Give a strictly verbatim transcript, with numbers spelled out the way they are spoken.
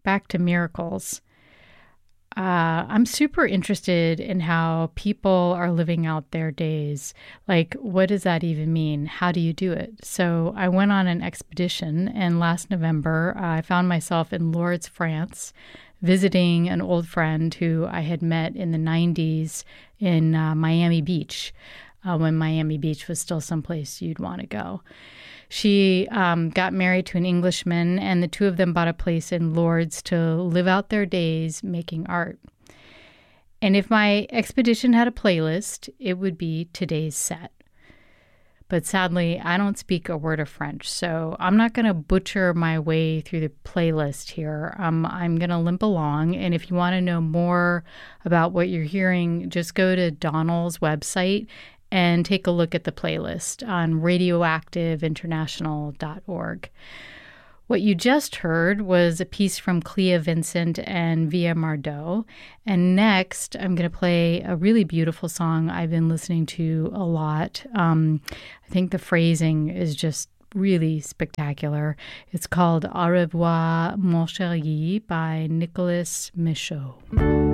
back to miracles. Uh, I'm super interested in how people are living out their days. Like, what does that even mean? How do you do it? So I went on an expedition, and last November, uh, I found myself in Lourdes, France, visiting an old friend who I had met in the nineties in uh, Miami Beach, uh, when Miami Beach was still someplace you'd want to go. She um, got married to an Englishman, and the two of them bought a place in Lourdes to live out their days making art. And if my expedition had a playlist, it would be today's set. But sadly, I don't speak a word of French, so I'm not going to butcher my way through the playlist here. Um, I'm going to limp along, and if you want to know more about what you're hearing, just go to Donal's website and take a look at the playlist on radioactive international dot org. What you just heard was a piece from Clea Vincent and Via Mardot. And next, I'm going to play a really beautiful song I've been listening to a lot. Um, I think the phrasing is just really spectacular. It's called Au revoir, mon chéri by Nicolas Michaud.